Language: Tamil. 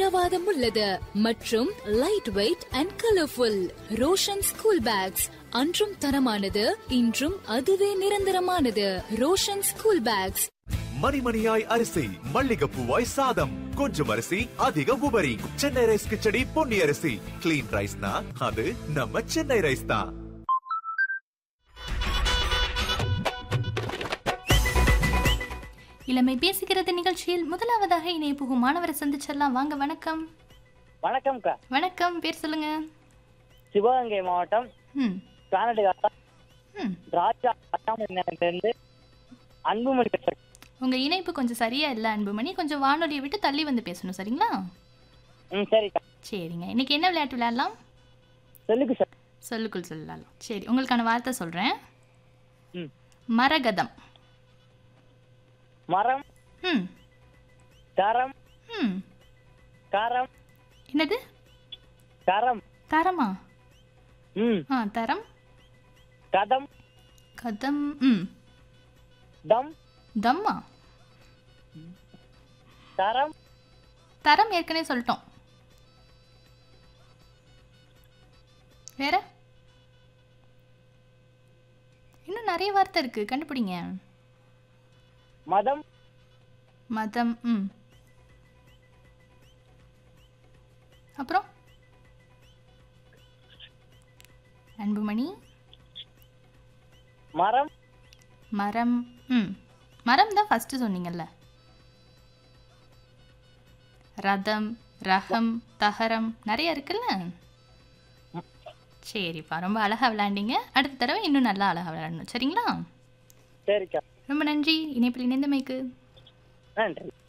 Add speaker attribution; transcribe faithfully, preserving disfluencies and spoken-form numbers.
Speaker 1: உத்தரவாதம் உள்ளது மற்றும் light weight and colourful. Roshan school packs அன்றும் தரமானது, இன்றும் அதுவே நிரந்தரமானது. Roshan school packs.
Speaker 2: மணிமணியாய் அரிசி, மல்லிகைப்பூவாய் சாதம், கொஞ்சம் அரிசி அதிக உபரி. சென்னை ரைஸ் கிச்சடி பொன்னி அரிசி. கிளீன் ரைஸ்னா அது நம்ம சென்னை ரைஸ் தான்.
Speaker 3: இளமை பேசுகிறது நிகழ்ச்சியில் முதலாவதாக இணைய புகும் மாணவரை சந்திச்சிடலாம். வாங்க. வணக்கம்.
Speaker 4: வணக்கம்க்கா.
Speaker 3: வணக்கம். பேர் சொல்லுங்க.
Speaker 4: சிவகங்கை மாவட்டம்
Speaker 3: ம் ம்
Speaker 4: ராஜா இருந்து அன்புமணி பேசுறேன்.
Speaker 3: உங்க இணைப்பு கொஞ்சம் சரியா இல்லை அன்புமணி. கொஞ்சம் வானொலியை விட்டு தள்ளி வந்து பேசணும். சரிங்களா?
Speaker 4: ம் சரிக்கா.
Speaker 3: சரிங்க. இன்னைக்கு என்ன விளையாட்டு விளையாடலாம்?
Speaker 4: சொல்லுங்க சார்.
Speaker 3: சொல்லுக்குள் சொல்லலாம். சரி, உங்களுக்கான வார்த்தை சொல்றேன்.
Speaker 4: ம்
Speaker 3: மரகதம்.
Speaker 4: மரம்.
Speaker 3: ம்
Speaker 4: கரம்.
Speaker 3: ம்
Speaker 4: கரம்.
Speaker 3: என்னது?
Speaker 4: கரம்.
Speaker 3: தரமா?
Speaker 4: ம்
Speaker 3: ஆ தரம்.
Speaker 4: கதம்.
Speaker 3: கதம். ம்
Speaker 4: தம்.
Speaker 3: தம்மா?
Speaker 4: தரம்.
Speaker 3: தரம் ஏற்கனவே சொல்லிட்டோம். வேற இன்னும் நிறைய வார்த்தை இருக்கு, கண்டுபிடிங்க.
Speaker 4: மதம்.
Speaker 3: மதம். ம் அப்புறம் அன்புமணி.
Speaker 4: மரம்.
Speaker 3: மரம். ம் மரம் தான் ஃபர்ஸ்ட் சொன்னீங்கல்ல. ரதம், ரகம், தகரம் நிறைய இருக்குல்ல. சரிப்பா, ரொம்ப அழகா விளையாண்டீங்க. அடுத்த தடவை இன்னும் நல்லா அழகா விளையாடணும். சரிங்களா?
Speaker 4: சரிக்கா.
Speaker 3: ரொம்ப நன்றி இணைப்பில் இணைந்தமைக்கு.
Speaker 4: நன்றி.